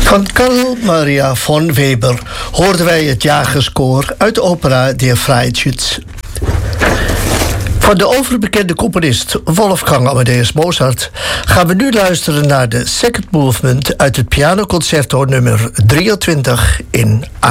Van Carl Maria von Weber hoorden wij het jagerskoor uit de opera Der Freischütz. Van de overbekende componist Wolfgang Amadeus Mozart gaan we nu luisteren naar de Second Movement uit het pianoconcerto nummer 23 in A.